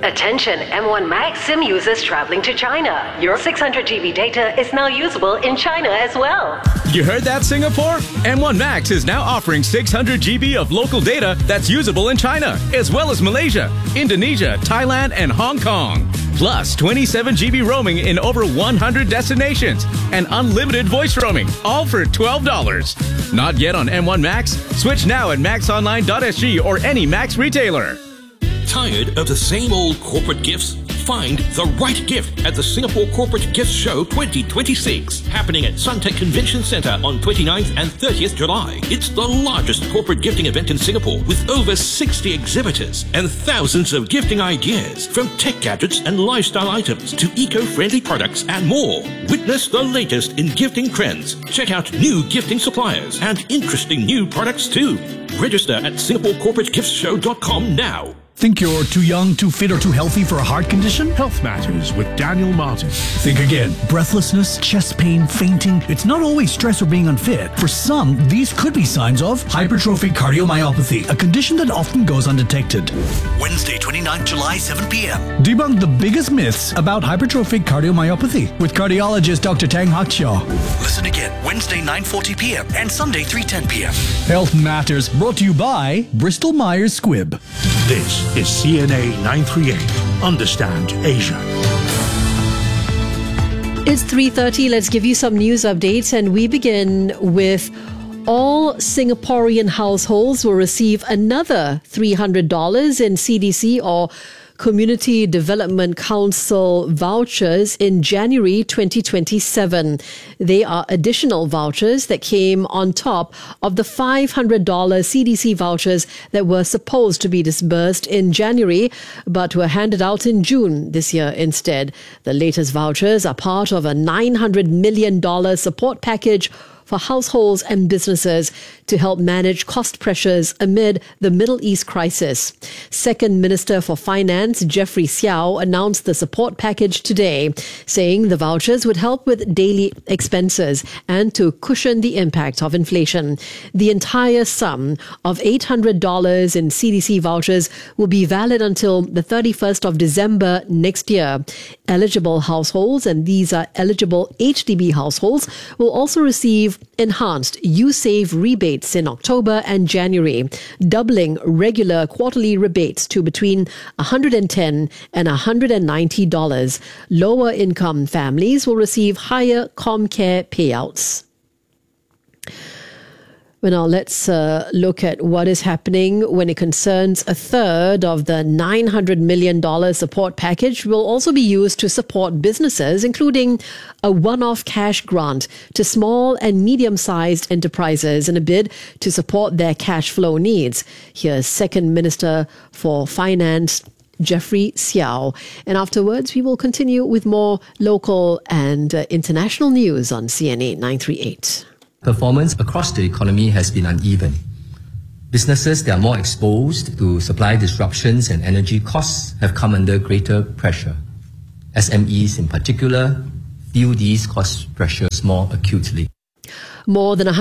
Attention M1 Max SIM users traveling to China. Your 600 GB data is now usable in China as well. You heard that, Singapore? M1 Max is now offering 600 GB of local data that's usable in China, as well as Malaysia, Indonesia, Thailand, and Hong Kong. Plus 27 GB roaming in over 100 destinations and unlimited voice roaming, all for $12. Not yet on M1 Max? Switch now at maxonline.sg or any Max retailer. Tired of the same old corporate gifts? Find the right gift at the Singapore Corporate Gift Show 2026, happening at Suntec Convention Centre on 29th and 30th July. It's the largest corporate gifting event in Singapore with over 60 exhibitors and thousands of gifting ideas, from tech gadgets and lifestyle items to eco-friendly products and more. Witness the latest in gifting trends. Check out new gifting suppliers and interesting new products too. Register at SingaporeCorporateGiftsShow.com now. Think you're too young, too fit, or too healthy for a heart condition? Health Matters with Daniel Martin. Think again. Breathlessness, chest pain, fainting. It's not always stress or being unfit. For some, these could be signs of hypertrophic cardiomyopathy, a condition that often goes undetected. Wednesday, 29th July, 7 p.m. Debunk the biggest myths about hypertrophic cardiomyopathy with cardiologist Dr. Tang Hakchiao. Listen again, Wednesday, 9:40 p.m. and Sunday, 3:10 p.m. Health Matters, brought to you by Bristol Myers Squibb. This is CNA 938. Understand Asia. It's 3:30. Let's give you some news updates, and we begin with all Singaporean households will receive another $300 in CDC or Community Development Council vouchers in January 2027. They are additional vouchers that came on top of the $500 CDC vouchers that were supposed to be disbursed in January, but were handed out in June this year instead. The latest vouchers are part of a $900 million support package for households and businesses to help manage cost pressures amid the Middle East crisis. Second Minister for Finance, Jeffrey Xiao, announced the support package today, saying the vouchers would help with daily expenses and to cushion the impact of inflation. The entire sum of $800 in CDC vouchers will be valid until the 31st of December next year. Eligible households, and these are eligible HDB households, will also receive enhanced YouSave rebates in October and January, doubling regular quarterly rebates to between $110 and $190. Lower income families will receive higher ComCare payouts. Well, now let's look at what is happening when it concerns a third of the $900 million support package will also be used to support businesses, including a one-off cash grant to small and medium-sized enterprises in a bid to support their cash flow needs. Here's Second Minister for Finance, Jeffrey Xiao. And afterwards, we will continue with more local and international news on CNA 938. Performance across the economy has been uneven. Businesses that are more exposed to supply disruptions and energy costs have come under greater pressure. SMEs in particular feel these cost pressures more acutely. More than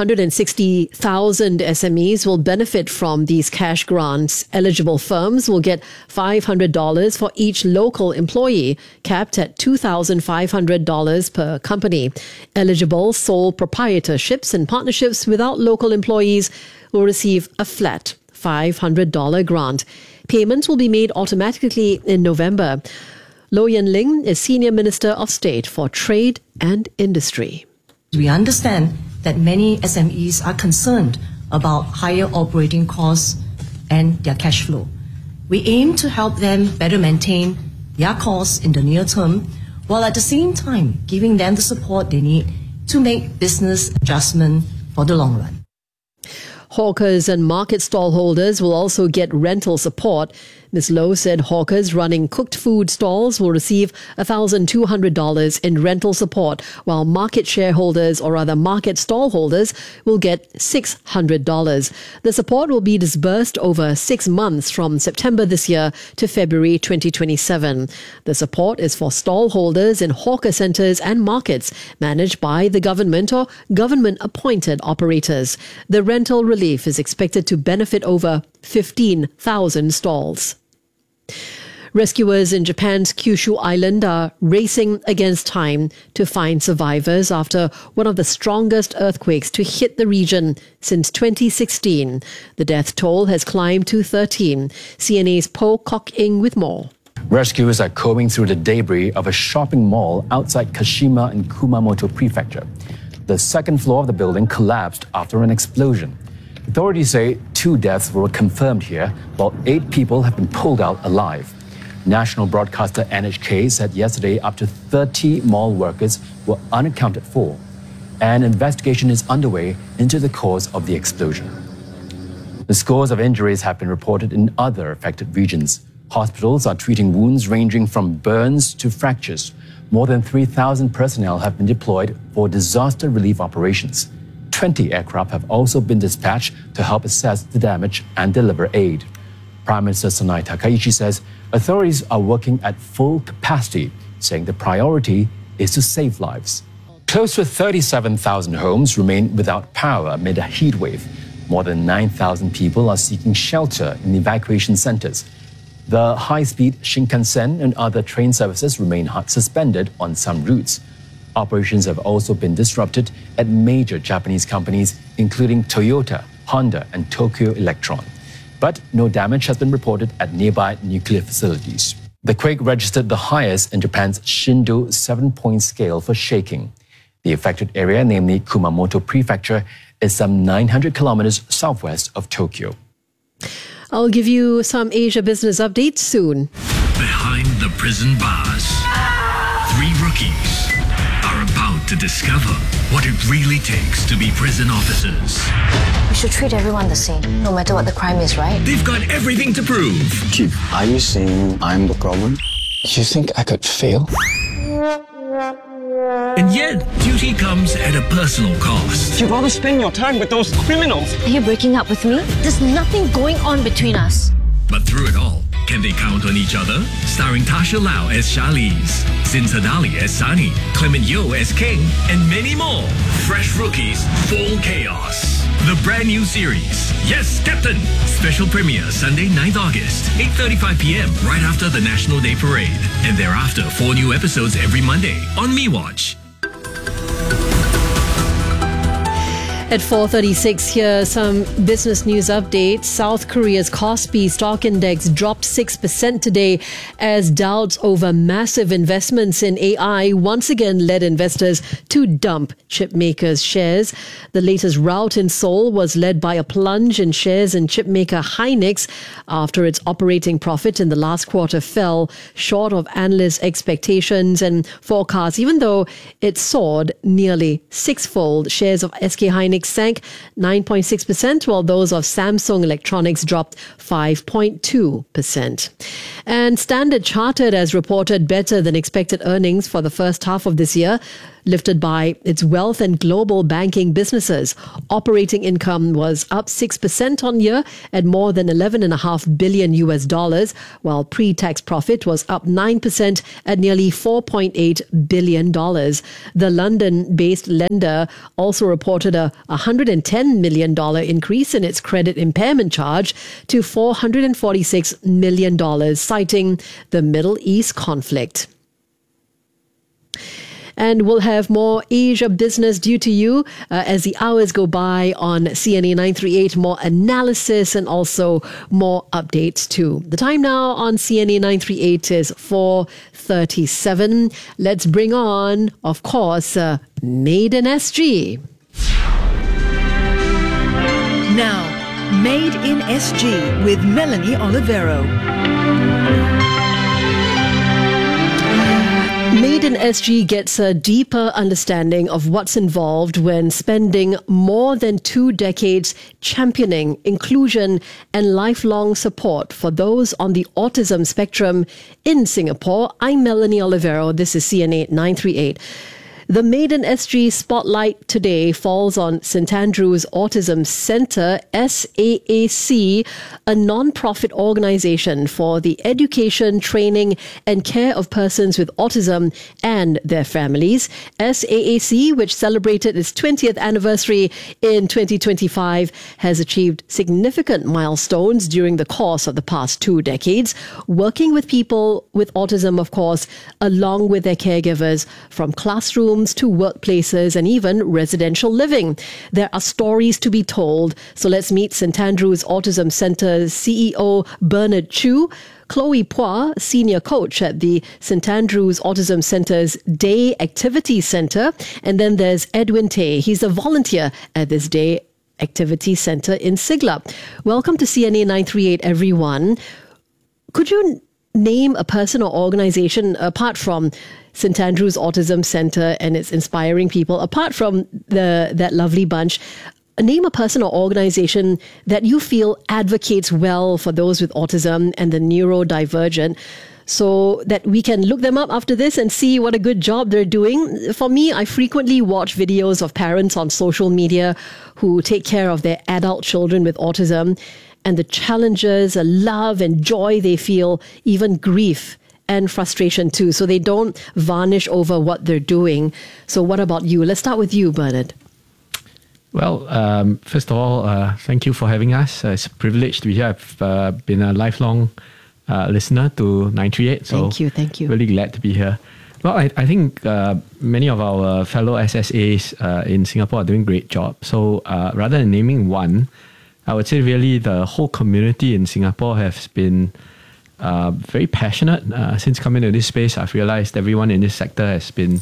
160,000 SMEs will benefit from these cash grants. Eligible firms will get $500 for each local employee, capped at $2,500 per company. Eligible sole proprietorships and partnerships without local employees will receive a flat $500 grant. Payments will be made automatically in November. Low Yen Ling is Senior Minister of State for Trade and Industry. We understand that many SMEs are concerned about higher operating costs and their cash flow. We aim to help them better maintain their costs in the near term, while at the same time giving them the support they need to make business adjustment for the long run. Hawkers and market stall holders will also get rental support. Ms. Low said hawkers running cooked food stalls will receive $1,200 in rental support, while market shareholders or other market stall holders will get $600. The support will be disbursed over 6 months from September this year to February 2027. The support is for stall holders in hawker centres and markets managed by the government or government-appointed operators. The rental relief is expected to benefit over 15,000 stalls. Rescuers in Japan's Kyushu Island are racing against time to find survivors after one of the strongest earthquakes to hit the region since 2016. The death toll has climbed to 13. CNA's Po Kok-ing with more. Rescuers are combing through the debris of a shopping mall outside Kashima in Kumamoto Prefecture. The second floor of the building collapsed after an explosion. Authorities say 2 deaths were confirmed here, while 8 people have been pulled out alive. National broadcaster NHK said yesterday up to 30 mall workers were unaccounted for. An investigation is underway into the cause of the explosion. The scores of injuries have been reported in other affected regions. Hospitals are treating wounds ranging from burns to fractures. More than 3,000 personnel have been deployed for disaster relief operations. 20 aircraft have also been dispatched to help assess the damage and deliver aid. Prime Minister Sonai Takaichi says authorities are working at full capacity, saying the priority is to save lives. Close to 37,000 homes remain without power amid a heat wave. More than 9,000 people are seeking shelter in evacuation centers. The high-speed Shinkansen and other train services remain suspended on some routes. Operations have also been disrupted at major Japanese companies, including Toyota, Honda, and Tokyo Electron. But no damage has been reported at nearby nuclear facilities. The quake registered the highest in Japan's Shindo 7-point scale for shaking. The affected area, namely Kumamoto Prefecture, is some 900 kilometers southwest of Tokyo. I'll give you some Asia business updates soon. Behind the prison bars, 3 rookies are about to discover what it really takes to be prison officers. We should treat everyone the same, no matter what the crime is, right? They've got everything to prove. Chief, are you saying I'm the problem? You think I could fail? And yet, duty comes at a personal cost. You'd rather spend your time with those criminals. Are you breaking up with me? There's nothing going on between us. But through it all, can they count on each other? Starring Tasha Lau as Charlize, Sin Sadali as Sunny, Clement Yeoh as King, and many more. Fresh Rookies, Full Chaos. The brand new series, Yes, Captain! Special premiere Sunday, 9th August, 8:35 p.m. right after the National Day Parade. And thereafter, 4 new episodes every Monday on MeWatch. At 4:36, here are some business news updates. South Korea's Kospi stock index dropped 6% today as doubts over massive investments in AI once again led investors to dump chip makers' shares. The latest rout in Seoul was led by a plunge in shares in chipmaker Hynix after its operating profit in the last quarter fell short of analyst expectations and forecasts, even though it soared nearly 6-fold. Shares of SK Hynix sank 9.6%, while those of Samsung Electronics dropped 5.2%. And Standard Chartered has reported better than expected earnings for the first half of this year, lifted by its wealth and global banking businesses. Operating income was up 6% on year at more than $11.5 billion, while pre-tax profit was up 9% at nearly $4.8 billion. The London-based lender also reported a $110 million increase in its credit impairment charge to $446 million, citing the Middle East conflict. And we'll have more Asia business due to you as the hours go by on CNA 938, more analysis and also more updates too. The time now on CNA 938 is 4:37. Let's bring on, of course, Made in SG. Now, Made in SG with Melanie Olivero. Made in SG gets a deeper understanding of what's involved when spending more than 2 decades championing inclusion and lifelong support for those on the autism spectrum in Singapore. I'm Melanie Olivero. This is CNA 938. The Made in SG spotlight today falls on St. Andrew's Autism Centre, SAAC, a non-profit organisation for the education, training and care of persons with autism and their families. SAAC, which celebrated its 20th anniversary in 2025, has achieved significant milestones during the course of the past 2 decades, working with people with autism, of course, along with their caregivers, from classrooms to workplaces and even residential living. There are stories to be told. So let's meet St. Andrew's Autism Centre's CEO Bernard Chu, Chloe Pua, senior coach at the St. Andrew's Autism Centre's Day Activity Centre, and then there's Edwin Tay. He's a volunteer at this Day Activity Centre in Siglap. Welcome to CNA 938, everyone. Could you name a person or organisation apart from St. Andrew's Autism Centre and its inspiring people, apart from that lovely bunch, name a person or organisation that you feel advocates well for those with autism and the neurodivergent, so that we can look them up after this and see what a good job they're doing. For me, I frequently watch videos of parents on social media who take care of their adult children with autism, and the challenges, love and joy they feel, even grief and frustration too. So they don't varnish over what they're doing. So what about you? Let's start with you, Bernard. Well, first of all, thank you for having us. It's a privilege to be here. I've been a lifelong listener to 938. So thank you. Really glad to be here. Well, I think many of our fellow SSAs in Singapore are doing a great job. So rather than naming one, I would say really the whole community in Singapore has been very passionate. Since coming to this space, I've realized everyone in this sector has been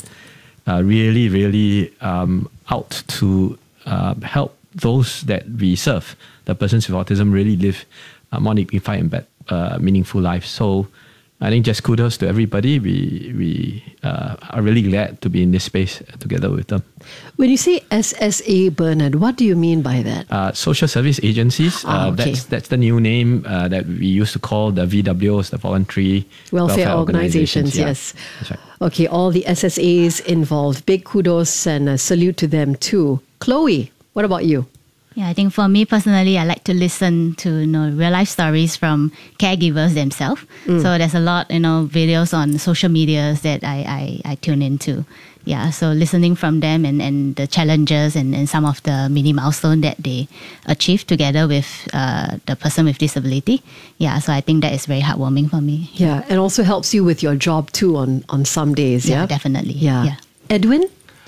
really out to help those that we serve, the persons with autism, really live more dignified and meaningful lives. So I think just kudos to everybody. We are really glad to be in this space together with them. When you say SSA, Bernard, what do you mean by that? Social service agencies. Okay. That's the new name that we used to call the VWOs, the voluntary welfare organizations. Yeah, yes. That's right. Okay, all the SSAs involved. Big kudos and a salute to them too. Chloe, what about you? Yeah, I think for me personally, I like to listen to real life stories from caregivers themselves. So there's a lot videos on social medias that I tune into. Yeah, so listening from them and the challenges and some of the mini milestones that they achieve together with the person with disability. Yeah, so I think that is very heartwarming for me. Yeah, and also helps you with your job too on some days. Yeah, definitely. Yeah. Edwin?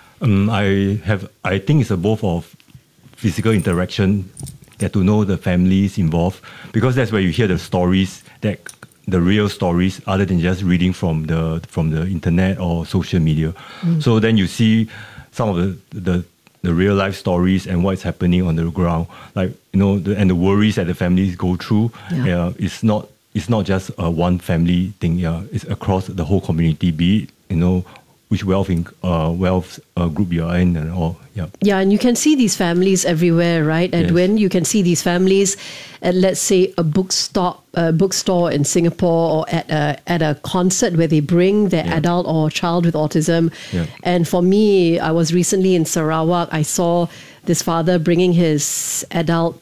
I think it's a both of physical interaction, get to know the families involved, because that's where you hear the stories, the real stories, other than just reading from the internet or social media. So then you see some of the real life stories and what's happening on the ground, and the worries that the families go through. It's not just a one family thing. It's across the whole community, be it which wealth group you're in and all. Yeah, and you can see these families everywhere, right, Edwin? Yes. You can see these families at, let's say, a bookstore in Singapore, or at a concert where they bring their adult or child with autism. Yeah. And for me, I was recently in Sarawak. I saw this father bringing his adult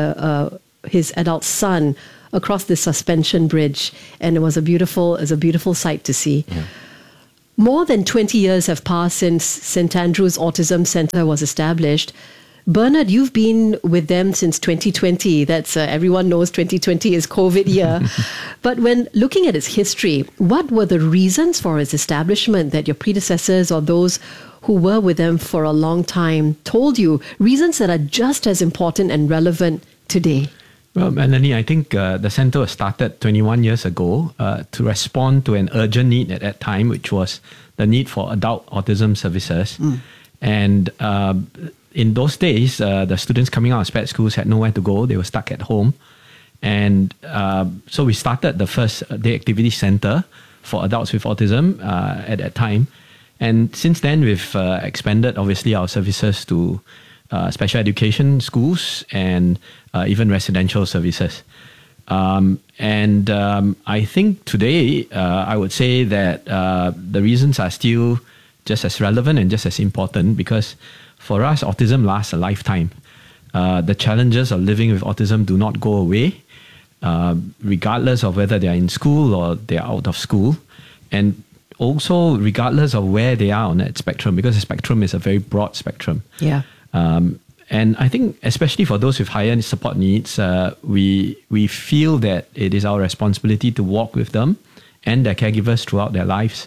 son across the suspension bridge, and it was a beautiful sight to see. Yeah. More than 20 years have passed since St. Andrew's Autism Centre was established. Bernard, you've been with them since 2020. That's everyone knows 2020 is COVID year. But when looking at its history, what were the reasons for its establishment that your predecessors or those who were with them for a long time told you? Reasons that are just as important and relevant today. Well, Melanie, I think the centre was started 21 years ago to respond to an urgent need at that time, which was the need for adult autism services. And in those days, the students coming out of SPED schools had nowhere to go. They were stuck at home. And so we started the first day activity centre for adults with autism at that time. And since then, we've expanded, obviously, our services to special education schools and even residential services. I think today, I would say that the reasons are still just as relevant and just as important, because for us, autism lasts a lifetime. The challenges of living with autism do not go away, regardless of whether they're in school or they're out of school. And also regardless of where they are on that spectrum, because the spectrum is a very broad spectrum. Yeah. And I think especially for those with higher support needs, we feel that it is our responsibility to walk with them and their caregivers throughout their lives.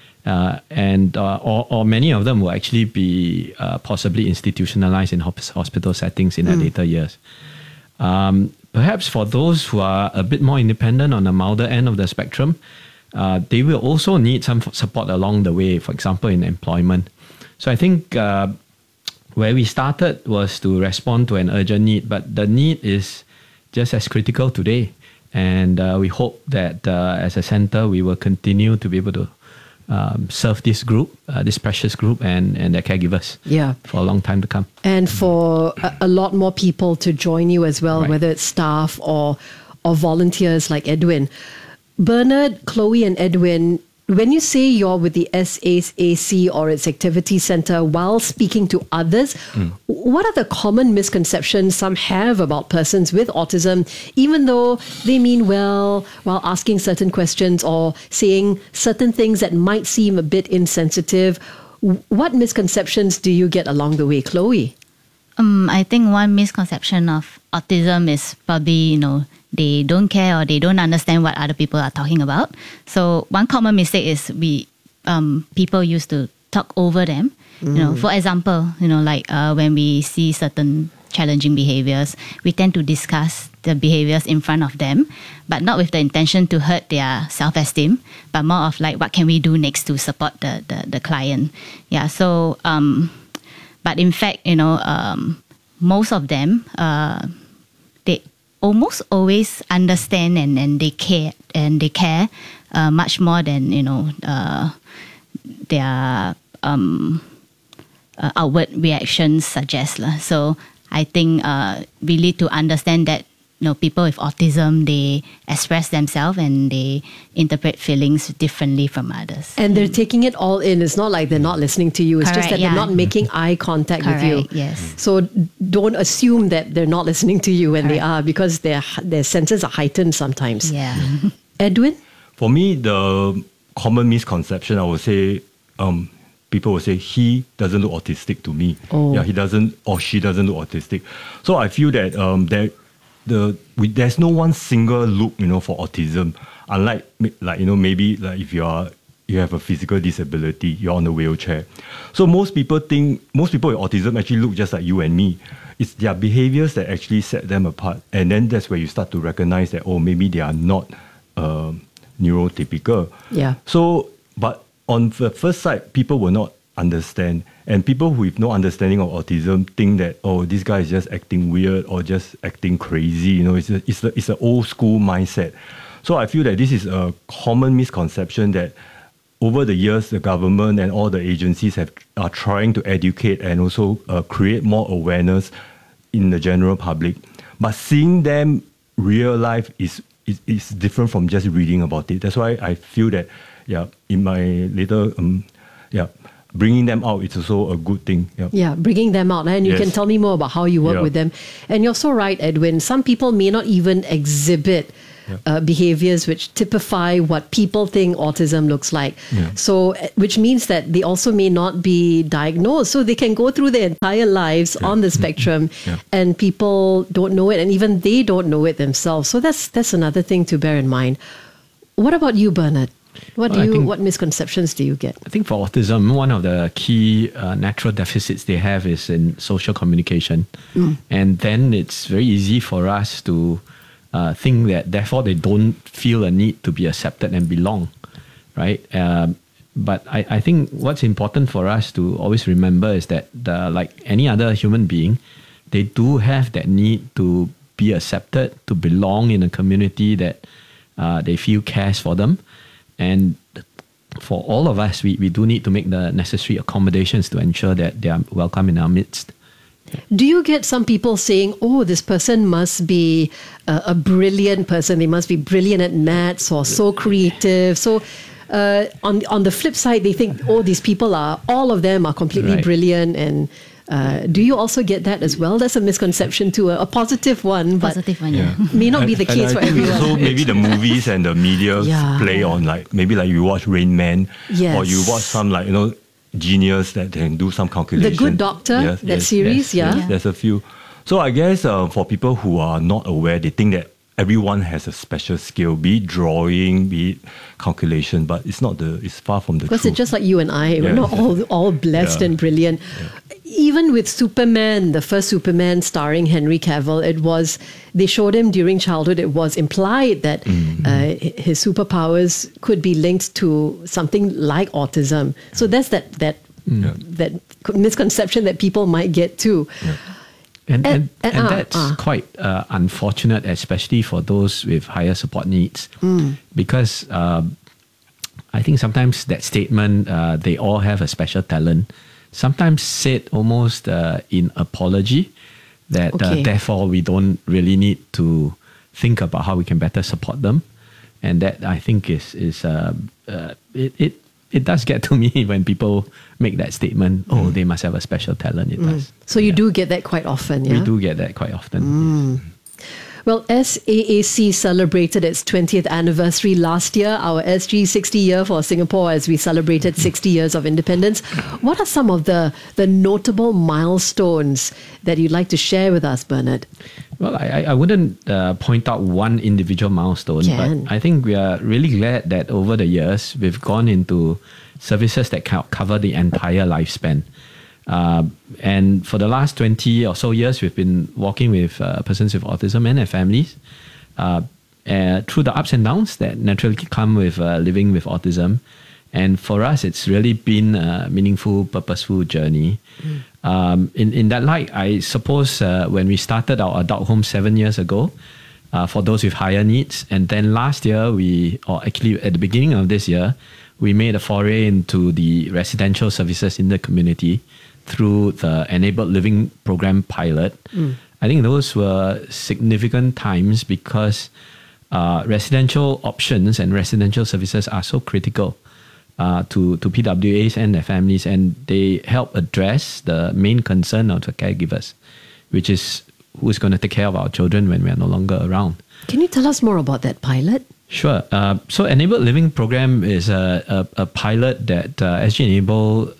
Or many of them will actually be possibly institutionalized in hospital settings in their later years. Perhaps for those who are a bit more independent on the milder end of the spectrum, they will also need some support along the way, for example, in employment. So I think where we started was to respond to an urgent need, but the need is just as critical today. And we hope that as a center, we will continue to be able to serve this group, this precious group, and their caregivers for a long time to come. And for a lot more people to join you as well, whether it's staff or volunteers like Edwin. Bernard, Chloe, and Edwin, when you say you're with the SAAC or its activity center while speaking to others, what are the common misconceptions some have about persons with autism, even though they mean well while asking certain questions or saying certain things that might seem a bit insensitive? What misconceptions do you get along the way, Chloe? I think one misconception of autism is probably, they don't care or they don't understand what other people are talking about. So one common mistake is people used to talk over them. For example, when we see certain challenging behaviors, we tend to discuss the behaviors in front of them, but not with the intention to hurt their self-esteem, but more of like, what can we do next to support the client? Yeah. So, but in fact, most of them, they almost always understand and they care much more than their outward reactions suggest. So I think we need to understand that people with autism, they express themselves and they interpret feelings differently from others. And they're taking it all in. It's not like they're not listening to you. It's just that they're not making eye contact with you. Yes. So don't assume that they're not listening to you when they are, because their senses are heightened sometimes. Yeah. Edwin? For me, the common misconception, I would say, people will say, he doesn't look autistic to me. Yeah, he doesn't, or she doesn't look autistic. So I feel that there's no one single look, for autism. Unlike, maybe if you have a physical disability, you're on a wheelchair. So most people with autism actually look just like you and me. It's their behaviors that actually set them apart. And then that's where you start to recognize that, maybe they are not neurotypical. Yeah. So, but on the first sight, people will not understand. And people with no understanding of autism think that, this guy is just acting weird or just acting crazy. It's an old school mindset. So I feel that this is a common misconception that over the years, the government and all the agencies are trying to educate and also create more awareness in the general public. But seeing them real life is different from just reading about it. That's why I feel that, in my later, bringing them out, it's also a good thing. Yeah, bringing them out. And you can tell me more about how you work with them. And you're so right, Edwin. Some people may not even exhibit behaviors which typify what people think autism looks like. So, which means that they also may not be diagnosed. So they can go through their entire lives on the spectrum and people don't know it, and even they don't know it themselves. So that's another thing to bear in mind. What about you, Bernard? What misconceptions do you get? I think for autism, one of the key natural deficits they have is in social communication. And then it's very easy for us to think that therefore they don't feel a need to be accepted and belong, right? But I think what's important for us to always remember is that like any other human being, they do have that need to be accepted, to belong in a community that they feel cares for them. And for all of us, we do need to make the necessary accommodations to ensure that they are welcome in our midst. Do you get some people saying, this person must be a brilliant person, they must be brilliant at maths or so creative? So on the flip side, they think, oh, these people all of them are completely brilliant. And do you also get that as well? That's a misconception too, a positive one, but may not be the case for everyone. So maybe the movies and the media play on maybe you watch Rain Man, or you watch some genius that can do some calculation. The Good Doctor, series, there's a few. So I guess for people who are not aware, they think that everyone has a special skill, be it drawing, be it calculation, but it's far from the truth. Because it's just like you and I, we're not all blessed and brilliant. Even with Superman, the first Superman starring Henry Cavill, they showed him during childhood, it was implied that his superpowers could be linked to something like autism. So that's that misconception that people might get too. And that's quite unfortunate, especially for those with higher support needs, because I think sometimes that statement, they all have a special talent, sometimes said almost in apology, that therefore we don't really need to think about how we can better support them. And that I think it does get to me when people make that statement, they must have a special talent. It does. So you do get that quite often, yeah? We do get that quite often. Well, SAAC celebrated its 20th anniversary last year, our SG 60 year for Singapore, as we celebrated 60 years of independence. What are some of the notable milestones that you'd like to share with us, Bernard? Well, I wouldn't point out one individual milestone, but I think we are really glad that over the years, we've gone into services that cover the entire lifespan. And for the last 20 or so years, we've been working with persons with autism and their families through the ups and downs that naturally come with living with autism. And for us, it's really been a meaningful, purposeful journey. In that light, I suppose when we started our adult home 7 years ago, for those with higher needs, and then last year, actually at the beginning of this year, we made a foray into the residential services in the community through the Enabled Living Program pilot. I think those were significant times because residential options and residential services are so critical to PWAs and their families, and they help address the main concern of the caregivers, which is who's going to take care of our children when we are no longer around. Can you tell us more about that pilot? Sure. So Enabled Living Program is a pilot that SG Enable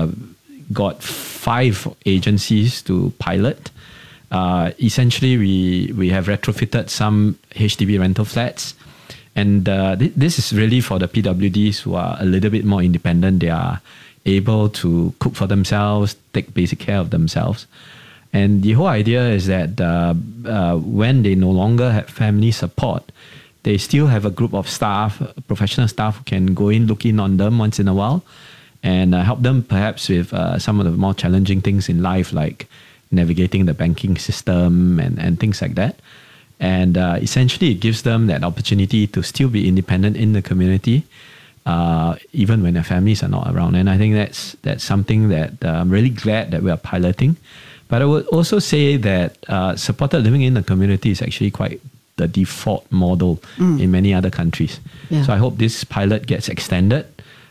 got 5 agencies to pilot. Essentially, we have retrofitted some HDB rental flats. And this is really for the PWDs who are a little bit more independent. They are able to cook for themselves, take basic care of themselves. And the whole idea is that when they no longer have family support, they still have a group of staff, professional staff, who can go in, look in on them once in a while, and help them perhaps with some of the more challenging things in life, like navigating the banking system and things like that. And essentially, it gives them that opportunity to still be independent in the community, even when their families are not around. And I think that's something that I'm really glad that we are piloting. But I would also say that supported living in the community is actually quite the default model in many other countries. Yeah. So I hope this pilot gets extended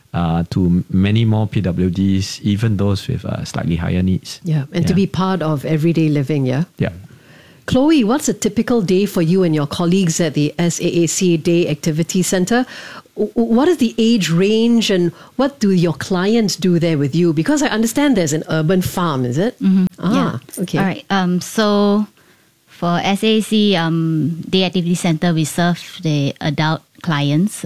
to many more PWDs, even those with slightly higher needs. Yeah, and to be part of everyday living, yeah? Yeah. Chloe, what's a typical day for you and your colleagues at the SAAC Day Activity Centre? What is the age range and what do your clients do there with you? Because I understand there's an urban farm, is it? Okay. All right. So for SAAC Day Activity Centre, we serve the adult clients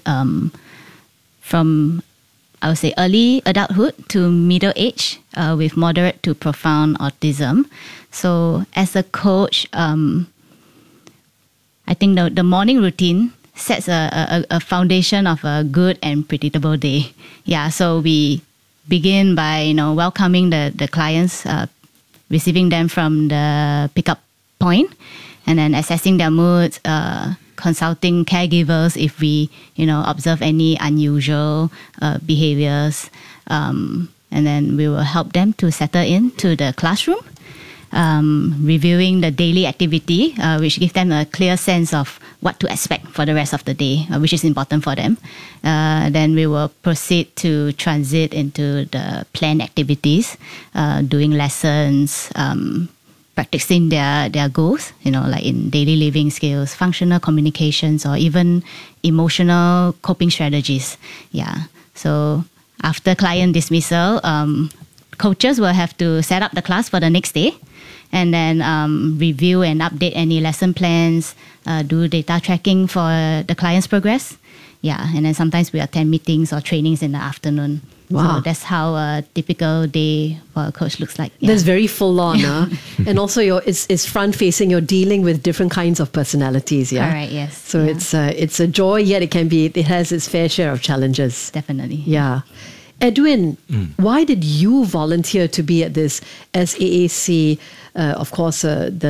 from, I would say, early adulthood to middle age with moderate to profound autism. So as a coach, I think the morning routine sets a foundation of a good and predictable day. Yeah, so we begin by welcoming the clients, receiving them from the pickup point, and then assessing their moods, consulting caregivers if we observe any unusual behaviors, and then we will help them to settle into the classroom. reviewing the daily activity, which gives them a clear sense of what to expect for the rest of the day, which is important for them. Then we will proceed to transit into the planned activities, doing lessons, practicing their goals, like in daily living skills, functional communications, or even emotional coping strategies. Yeah. So after client dismissal, coaches will have to set up the class for the next day, and then review and update any lesson plans, do data tracking for the client's progress. Yeah, and then sometimes we attend meetings or trainings in the afternoon. Wow. So that's how a typical day for a coach looks like. Yeah. That's very full on, and also it's front facing. You're dealing with different kinds of personalities. Yeah, all right. Yes. So it's a joy, yet it has its fair share of challenges. Definitely. Yeah. Edwin, why did you volunteer to be at this SAAC? Of course,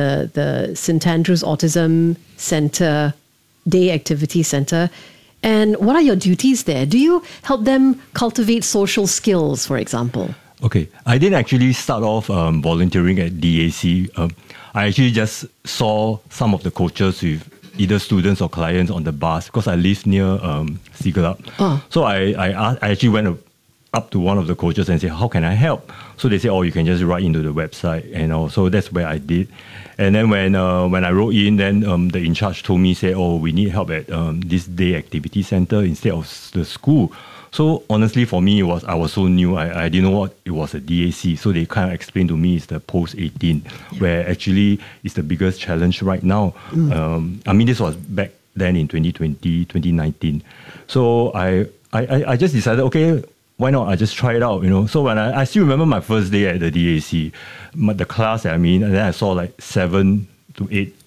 the St. Andrew's Autism Center, Day Activity Center. And what are your duties there? Do you help them cultivate social skills, for example? Okay, I didn't actually start off volunteering at DAC. I actually just saw some of the coaches with either students or clients on the bus because I live near Siglap. So I actually went up to one of the coaches and said, how can I help? So they said, you can just write into the website. So that's where I did. And then when I wrote in, then the in charge told me, we need help at this day activity center instead of the school. So honestly, for me, I was so new. I didn't know what it was a DAC. So they kind of explained to me it's the post-18, where actually it's the biggest challenge right now. This was back then in 2020, 2019. So I just decided, okay, why not? I just try it out, So when I still remember my first day at the DAC, the class and then I saw like 7 to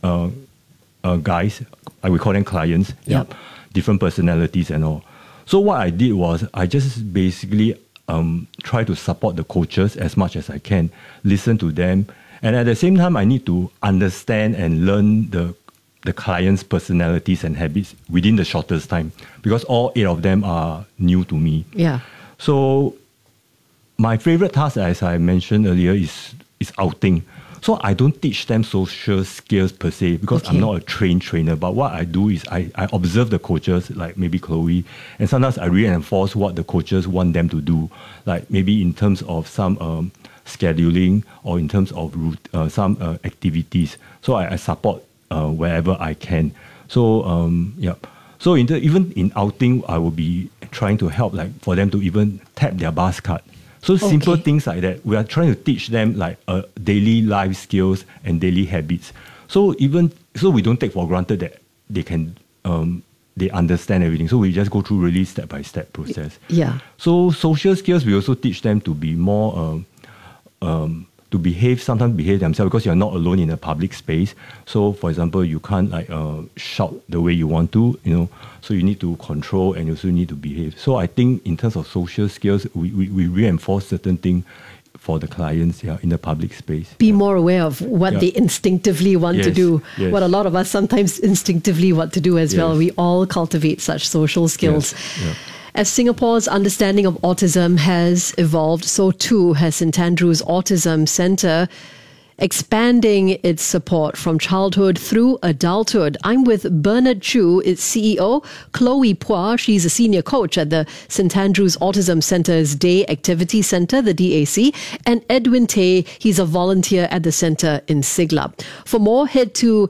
8 guys. I would call them clients. Yep. Different personalities and all. So what I did was I just basically try to support the coaches as much as I can, listen to them, and at the same time I need to understand and learn the client's personalities and habits within the shortest time because all 8 of them are new to me. Yeah. So my favorite task, as I mentioned earlier, is outing. So I don't teach them social skills per se because I'm not a trained trainer. But what I do is I observe the coaches, like maybe Chloe, and sometimes I reinforce what the coaches want them to do, like maybe in terms of some scheduling or in terms of some activities. So I support wherever I can. So So even in outing, I will be trying to help, like for them to even tap their bus card. So simple things like that. We are trying to teach them like daily life skills and daily habits. So we don't take for granted that they can they understand everything. So we just go through really step-by-step process. Yeah. So social skills, we also teach them to be more to sometimes behave themselves because you're not alone in a public space. So for example, you can't shout the way you want to, so you need to control and you also need to behave. So I think in terms of social skills, we reinforce certain things for the clients in the public space. Be more aware of what they instinctively want to do. Yes. What a lot of us sometimes instinctively want to do as well. We all cultivate such social skills. Yes. As Singapore's understanding of autism has evolved, so too has St. Andrew's Autism Center, expanding its support from childhood through adulthood. I'm with Bernard Chu, its CEO, Chloe Phua, she's a senior coach at the St. Andrew's Autism Center's Day Activity Center, the DAC, and Edwin Tay, he's a volunteer at the center in Siglap. For more, head to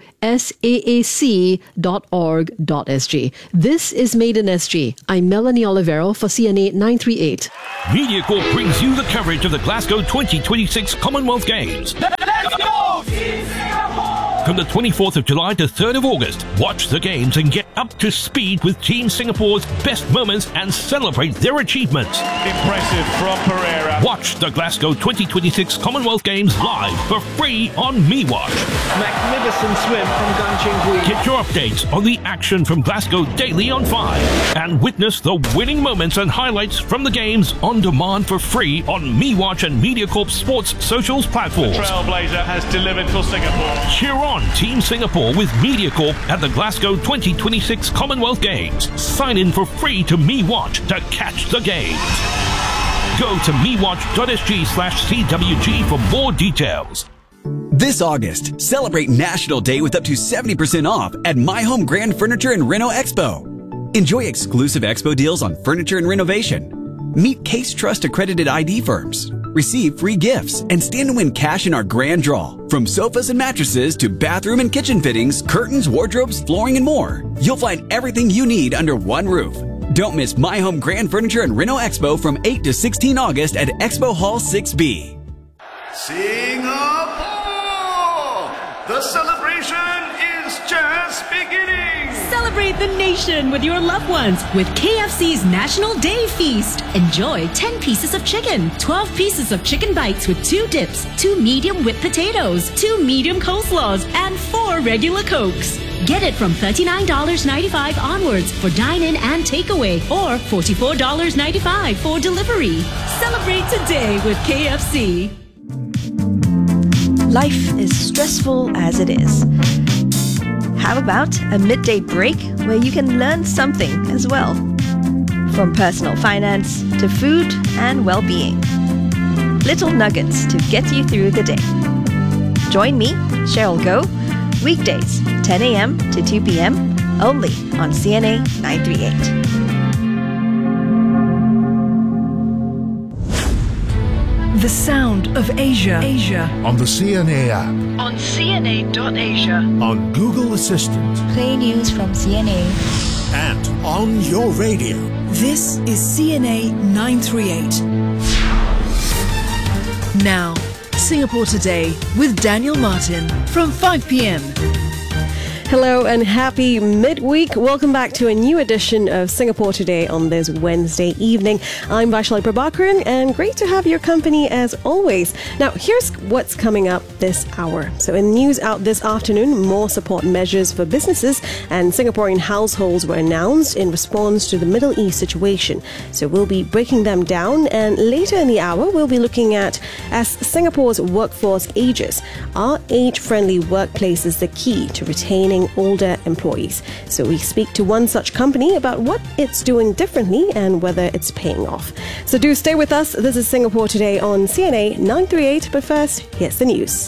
saac.org.sg. This is Made in SG. I'm Melanie Olivero for CNA 938. MediaCorp brings you the coverage of the Glasgow 2026 Commonwealth Games. Let's go! From the 24th of July to 3rd of August, watch the games and get up to speed with Team Singapore's best moments and celebrate their achievements. Impressive from Pereira. Watch the Glasgow 2026 Commonwealth Games live for free on MeWatch. Magnificent swim from Gan Cheng Hui. Get your updates on the action from Glasgow daily on 5 and witness the winning moments and highlights from the games on demand for free on MeWatch and MediaCorp Sports socials platforms. The Trailblazer has delivered for Singapore. Cheer on Team Singapore with MediaCorp at the Glasgow 2026 Commonwealth Games. Sign in for free to MeWatch to catch the games. Go to mewatch.sg/CWG for more details. This August, celebrate National Day with up to 70% off at My Home Grand Furniture and Reno Expo. Enjoy exclusive expo deals on furniture and renovation. Meet Case Trust accredited ID firms. Receive free gifts and stand to win cash in our grand draw. From sofas and mattresses to bathroom and kitchen fittings, curtains, wardrobes, flooring, and more. You'll find everything you need under one roof. Don't miss My Home Grand Furniture and Reno Expo from 8 to 16 August at Expo Hall 6B. Singapore! The celebration is just beginning! Celebrate the nation with your loved ones with KFC's National Day Feast. Enjoy 10 pieces of chicken, 12 pieces of chicken bites with 2 dips, 2 medium whipped potatoes, 2 medium coleslaws, and 4 regular Cokes. Get it from $39.95 onwards for dine-in and takeaway, or $44.95 for delivery. Celebrate today with KFC. Life is stressful as it is. How about a midday break where you can learn something as well? From personal finance to food and well-being. Little nuggets to get you through the day. Join me, Cheryl Goh, weekdays 10 a.m. to 2 p.m. only on CNA 938. The sound of Asia. On the CNA app. On CNA.Asia. On Google Assistant. Play news from CNA. And on your radio. This is CNA 938. Now, Singapore Today with Daniel Martin from 5 p.m. Hello and happy midweek. Welcome back to a new edition of Singapore Today on this Wednesday evening. I'm Vaishali Prabhakaran and great to have your company as always. Now, here's what's coming up this hour. So in news out this afternoon, more support measures for businesses and Singaporean households were announced in response to the Middle East situation. So we'll be breaking them down, and later in the hour, we'll be looking at, as Singapore's workforce ages, are age-friendly workplaces the key to retaining older employees? So we speak to one such company about what it's doing differently and whether it's paying off. So do stay with us. This is Singapore Today on CNA 938. But first, here's the news.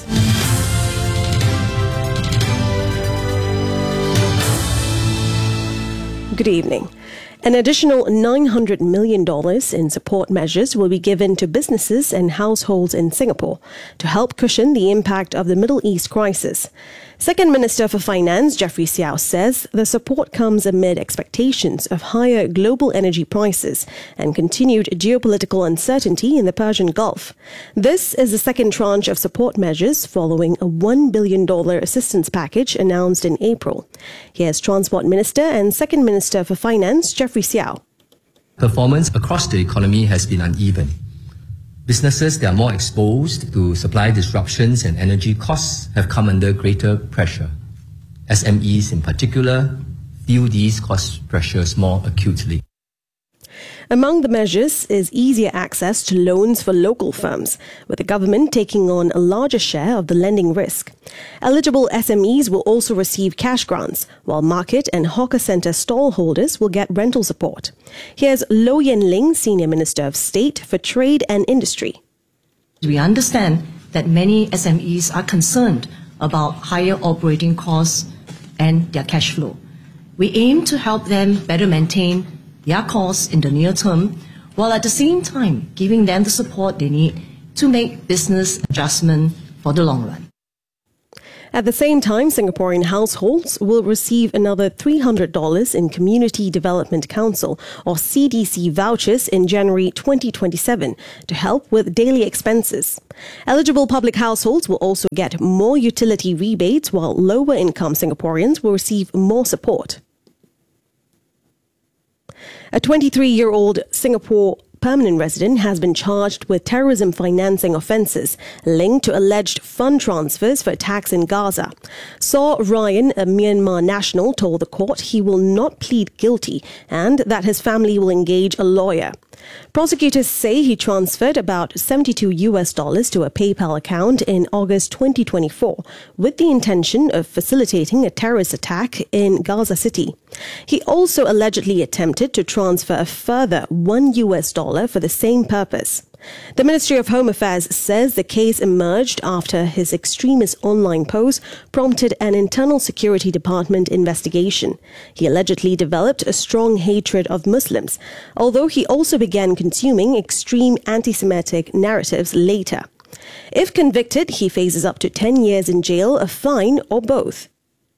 Good evening. An additional $900 million in support measures will be given to businesses and households in Singapore to help cushion the impact of the Middle East crisis. Second Minister for Finance Jeffrey Siao says the support comes amid expectations of higher global energy prices and continued geopolitical uncertainty in the Persian Gulf. This is the second tranche of support measures following a $1 billion assistance package announced in April. Here's Transport Minister and Second Minister for Finance Jeffrey Siao. Performance across the economy has been uneven. Businesses that are more exposed to supply disruptions and energy costs have come under greater pressure. SMEs in particular feel these cost pressures more acutely. Among the measures is easier access to loans for local firms, with the government taking on a larger share of the lending risk. Eligible SMEs will also receive cash grants, while market and hawker centre stall holders will get rental support. Here's Low Yen Ling, Senior Minister of State for Trade and Industry. We understand that many SMEs are concerned about higher operating costs and their cash flow. We aim to help them better maintain their costs in the near term, while at the same time giving them the support they need to make business adjustment for the long run. At the same time, Singaporean households will receive another $300 in Community Development Council or CDC vouchers in January 2027 to help with daily expenses. Eligible public households will also get more utility rebates, while lower income Singaporeans will receive more support. A 23-year-old Singapore permanent resident has been charged with terrorism financing offences linked to alleged fund transfers for attacks in Gaza. Saw Ryan, a Myanmar national, told the court he will not plead guilty and that his family will engage a lawyer. Prosecutors say he transferred about $72 to a PayPal account in August 2024 with the intention of facilitating a terrorist attack in Gaza City. He also allegedly attempted to transfer a further $1 for the same purpose. The Ministry of Home Affairs says the case emerged after his extremist online post prompted an internal security department investigation. He allegedly developed a strong hatred of Muslims, although he also began consuming extreme anti-Semitic narratives later. If convicted, he faces up to 10 years in jail, a fine, or both.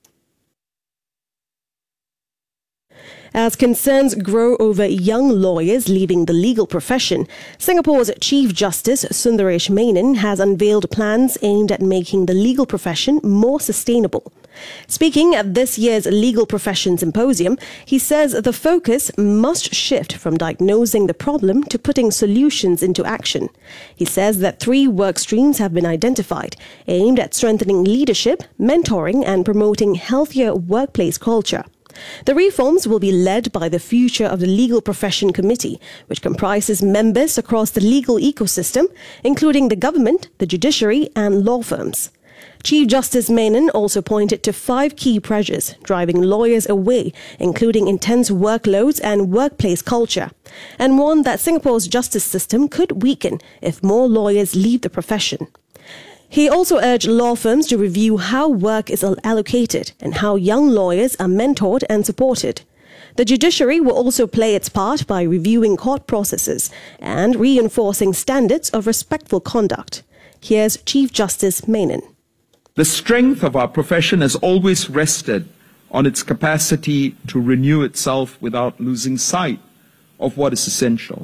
As concerns grow over young lawyers leaving the legal profession, Singapore's Chief Justice Sundaresh Menon has unveiled plans aimed at making the legal profession more sustainable. Speaking at this year's Legal Profession Symposium, he says the focus must shift from diagnosing the problem to putting solutions into action. He says that 3 work streams have been identified, aimed at strengthening leadership, mentoring and promoting healthier workplace culture. The reforms will be led by the Future of the Legal Profession Committee, which comprises members across the legal ecosystem, including the government, the judiciary and law firms. Chief Justice Menon also pointed to 5 key pressures driving lawyers away, including intense workloads and workplace culture, and warned that Singapore's justice system could weaken if more lawyers leave the profession. He also urged law firms to review how work is allocated and how young lawyers are mentored and supported. The judiciary will also play its part by reviewing court processes and reinforcing standards of respectful conduct. Here's Chief Justice Menon. The strength of our profession has always rested on its capacity to renew itself without losing sight of what is essential.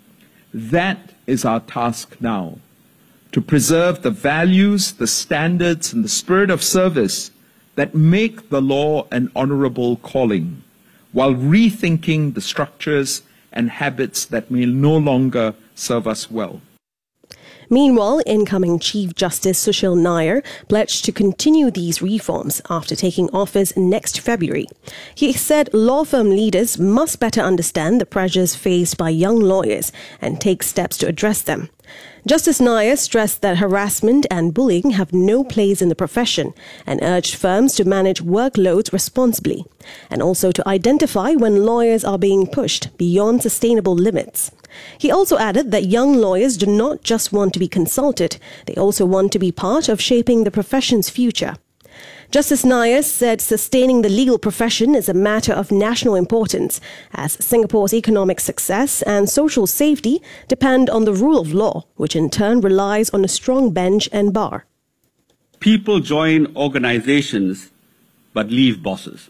That is our task now. To preserve the values, the standards, and the spirit of service that make the law an honorable calling, while rethinking the structures and habits that may no longer serve us well. Meanwhile, incoming Chief Justice Sushil Nair pledged to continue these reforms after taking office next February. He said law firm leaders must better understand the pressures faced by young lawyers and take steps to address them. Justice Nair stressed that harassment and bullying have no place in the profession and urged firms to manage workloads responsibly and also to identify when lawyers are being pushed beyond sustainable limits. He also added that young lawyers do not just want to be consulted, they also want to be part of shaping the profession's future. Justice Nair said sustaining the legal profession is a matter of national importance, as Singapore's economic success and social safety depend on the rule of law, which in turn relies on a strong bench and bar. People join organizations but leave bosses.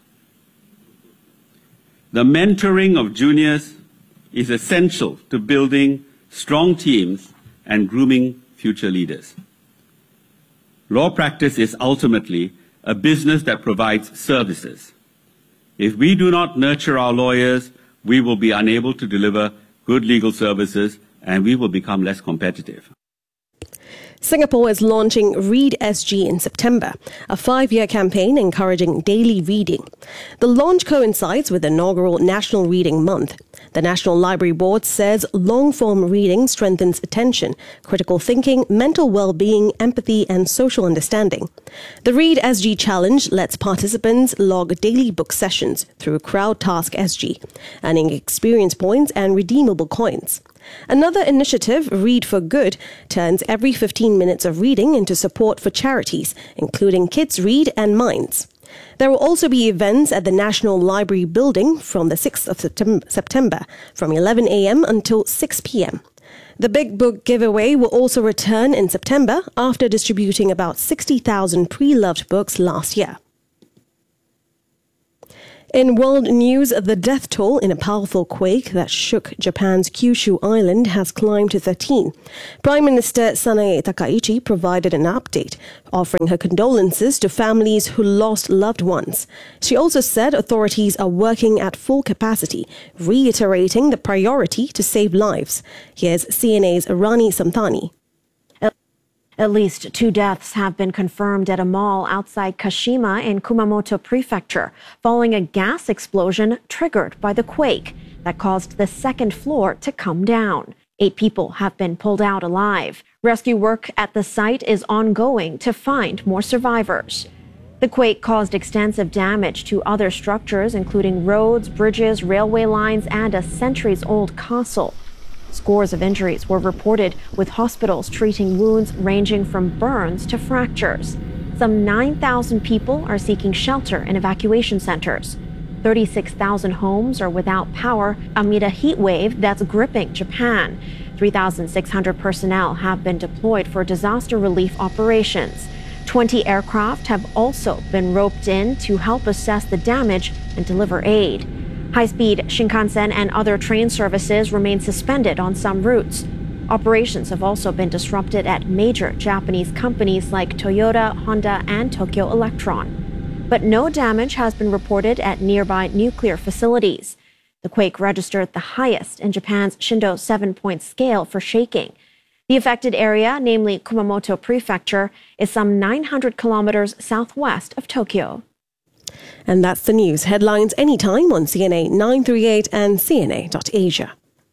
The mentoring of juniors is essential to building strong teams and grooming future leaders. Law practice is ultimately a business that provides services. If we do not nurture our lawyers, we will be unable to deliver good legal services and we will become less competitive. Singapore is launching Read SG in September, a 5-year campaign encouraging daily reading. The launch coincides with the inaugural National Reading Month. The National Library Board says long-form reading strengthens attention, critical thinking, mental well-being, empathy and social understanding. The Read SG Challenge lets participants log daily book sessions through CrowdTask SG, earning experience points and redeemable coins. Another initiative, Read for Good, turns every 15 minutes of reading into support for charities, including Kids Read and Minds. There will also be events at the National Library building from the 6th of September, from 11 a.m. until 6 p.m. The Big Book giveaway will also return in September after distributing about 60,000 pre-loved books last year. In world news, the death toll in a powerful quake that shook Japan's Kyushu Island has climbed to 13. Prime Minister Sanae Takaichi provided an update, offering her condolences to families who lost loved ones. She also said authorities are working at full capacity, reiterating the priority to save lives. Here's CNA's Rani Samthani. At least 2 deaths have been confirmed at a mall outside Kashima in Kumamoto Prefecture, following a gas explosion triggered by the quake that caused the second floor to come down. 8 people have been pulled out alive. Rescue work at the site is ongoing to find more survivors. The quake caused extensive damage to other structures, including roads, bridges, railway lines, and a centuries-old castle. Scores of injuries were reported, with hospitals treating wounds ranging from burns to fractures. Some 9,000 people are seeking shelter in evacuation centers. 36,000 homes are without power amid a heat wave that's gripping Japan. 3,600 personnel have been deployed for disaster relief operations. 20 aircraft have also been roped in to help assess the damage and deliver aid. High-speed Shinkansen and other train services remain suspended on some routes. Operations have also been disrupted at major Japanese companies like Toyota, Honda, and Tokyo Electron. But no damage has been reported at nearby nuclear facilities. The quake registered the highest in Japan's Shindo 7-point scale for shaking. The affected area, namely Kumamoto Prefecture, is some 900 kilometers southwest of Tokyo. And that's the news. Headlines anytime on CNA 938 and CNA.Asia.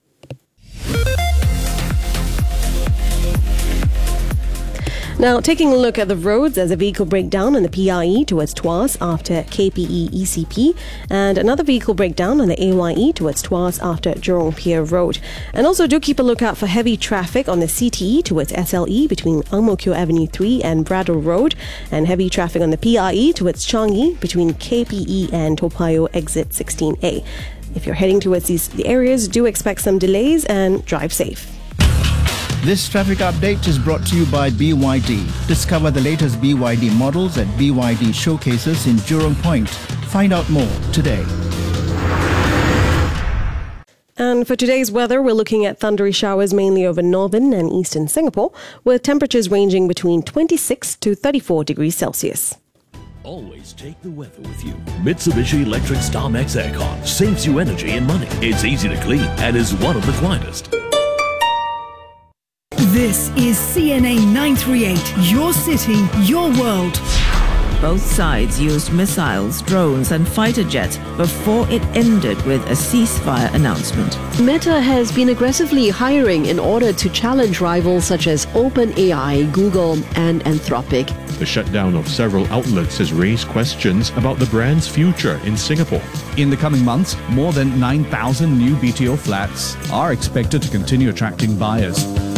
Now, taking a look at the roads, there's a vehicle breakdown on the PIE towards Tuas after KPE ECP, and another vehicle breakdown on the AYE towards Tuas after Jurong Pier Road. And also do keep a lookout for heavy traffic on the CTE towards SLE between Ang Mo Kio Avenue 3 and Brador Road, and heavy traffic on the PIE towards Changi between KPE and Toa Payoh exit 16A. If you're heading towards these areas, do expect some delays and drive safe. This traffic update is brought to you by BYD. Discover the latest BYD models at BYD showcases in Jurong Point. Find out more today. And for today's weather, we're looking at thundery showers mainly over northern and eastern Singapore, with temperatures ranging between 26 to 34 degrees Celsius. Always take the weather with you. Mitsubishi Electric StarMax Aircon saves you energy and money. It's easy to clean and is one of the quietest. This is CNA 938, your city, your world. Both sides used missiles, drones and fighter jets before it ended with a ceasefire announcement. Meta has been aggressively hiring in order to challenge rivals such as OpenAI, Google and Anthropic. The shutdown of several outlets has raised questions about the brand's future in Singapore. In the coming months, more than 9,000 new BTO flats are expected to continue attracting buyers.